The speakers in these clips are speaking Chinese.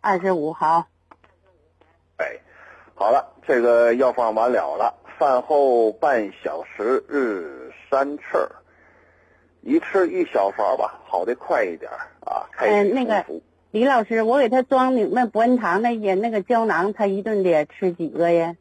25好。 哎，好了，这个药方完了，饭后半小时日3次，一次1小勺吧，好的快一点啊。开始那个李老师，我给他装你们博恩堂那个胶囊，他一顿得吃几个呀？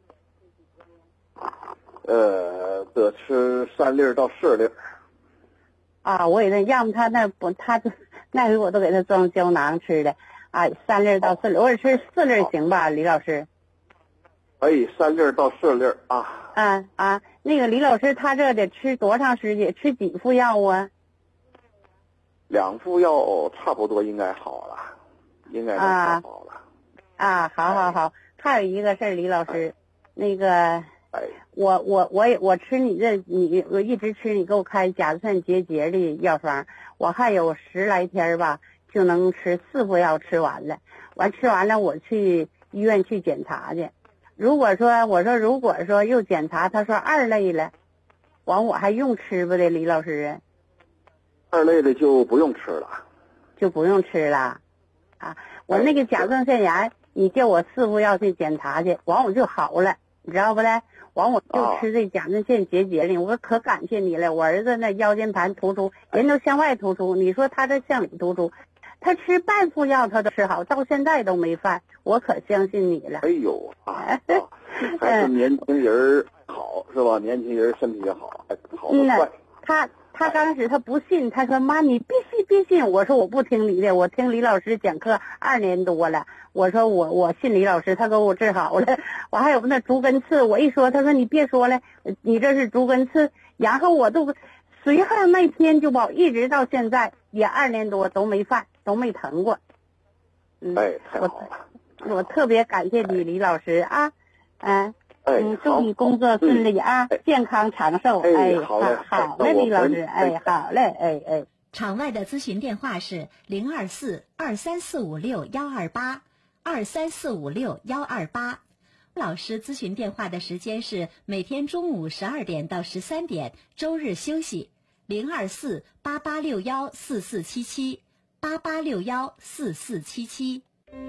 得吃3粒到4粒。 啊，我给他，要么他那回我都给他装胶囊吃的啊，3粒到4粒，我只吃4粒行吧，李老师？ 可以3粒到4粒啊。 那个李老师，他这得吃多长时间？吃几副药啊 ？2副药差不多应该好了，应该能看好了。 好。还有一个事儿，李老师，那个。我吃我一直吃你给我开甲酸结节的药方，我还有10来天吧，就能吃4副药吃完了。吃完了我去医院去检查去。如果说又检查，他说2类了，我还用吃不的，李老师 ？2类的就不用吃了。 就不用吃了啊！我那个甲状腺炎，你叫我4副药去检查去，我就好了，你知道不嘞？我就吃这甲状腺结节了，我可感谢你了。我儿子那腰间盘突出，人都向外突出，你说他这向里突出，他吃半副药他都吃好，到现在都没犯，我可相信你了。 哎呦还是年轻人好是吧？年轻人身体也好，好得快。 他刚开始他不信，他说妈你必须信，我说我不听你的，我听李老师讲课2年多了，我说我信李老师，他给我治好了。我还有那足根刺，我一说他说你别说了，你这是足根刺，然后我都随后那天就保，一直到现在也2年多都没犯，都没疼过。 太好了， 我特别感谢你李老师啊。祝你工作顺利啊，健康长寿。 好嘞， 好嘞，李老师，好嘞， 场外的咨询电话是024-23456-128，23456-128。老师咨询电话的时间是每天中午12点到13点，周日休息。024-8861-4477，8861-4477。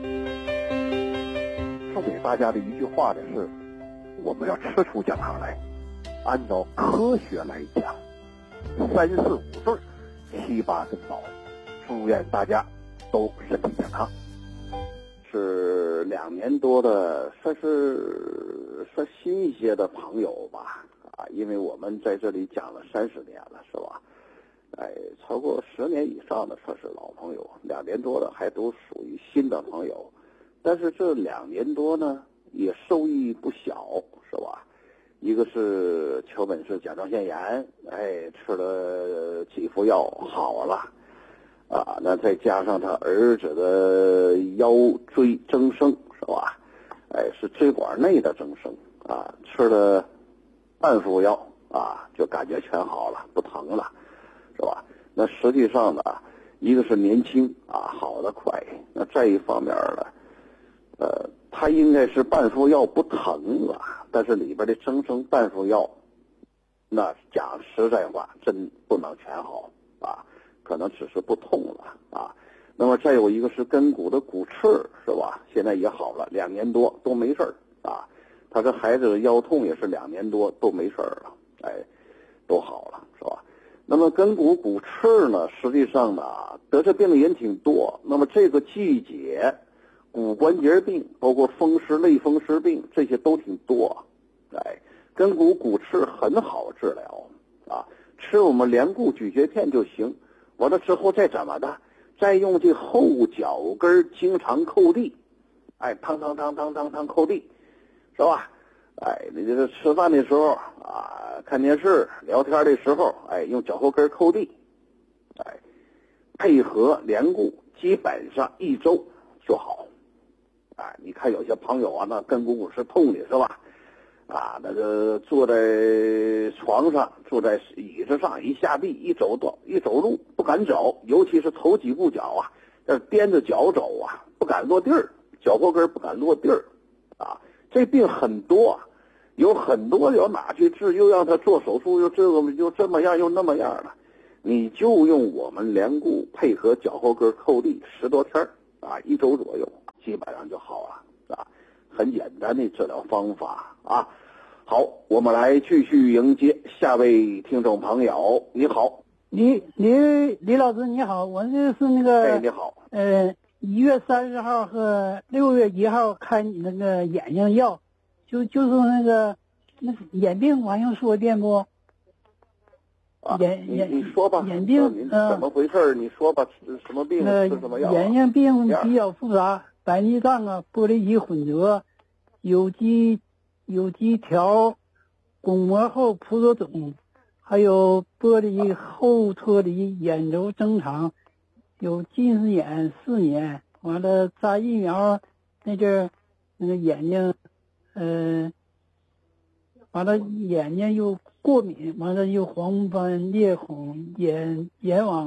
送给大家的一句话呢是，我们要吃出健康来，按照科学来讲，3、4、5对，7、8珍宝。祝愿大家都身体健康。是2年多的，算新一些的朋友吧，因为我们在这里讲了30年了，是吧？超过10年以上的算是老朋友，2年多的还都属于新的朋友。但是这2年多呢，也受益不小，是吧？一个是桥本氏甲状腺炎，吃了几副药好了，那再加上他儿子的腰椎增生，是吧？是椎管内的增生吃了半副药就感觉全好了，不疼了，是吧？那实际上呢，一个是年轻好得快，那再一方面呢。他应该是半副药不疼了，但是里边的增生半副药，那讲实在话，真不能全好可能只是不痛了那么再有一个是根骨的骨刺，是吧？现在也好了，2年多都没事他这孩子的腰痛也是2年多都没事了，都好了，是吧？那么根骨骨刺呢，实际上呢，得这病的人挺多。那么这个季节，骨关节病，包括风湿、类风湿病，这些都挺多。根骨骨刺很好治疗吃我们连固咀嚼片就行。完了之后再怎么的，再用这后脚跟经常扣地，趟扣地，是吧？你这个吃饭的时候看电视、聊天的时候，用脚后跟扣地，配合连固，基本上1周就好。你看有些朋友那根骨骨是痛的，是吧？那个坐在床上，坐在椅子上，一下地一走路不敢走，尤其是头几步脚踮着脚走不敢落地儿，脚后跟不敢落地儿这病很多有很多要哪去治，又让他做手术，又这么样又那么样了。你就用我们连固配合脚后跟扣地10多天1周左右， 基本上就好了啊，很简单的治疗方法啊。好，我们来继续迎接下位听众朋友。你好， 李老师你好，我这是那个你好 1月30号和6月1号开你那个眼睛药，就是那个眼病，我用说遍不？ 你说吧， 眼病怎么回事？你说吧，什么病吃什么药？ 眼睛病比较复杂，白内障啊，玻璃体混浊，有机条，巩膜后葡萄肿，还有玻璃后脱离，眼轴增长，有近视眼4年，完了扎疫苗那阵儿，那个眼睛，完了眼睛又过敏，完了又黄斑裂孔，眼网。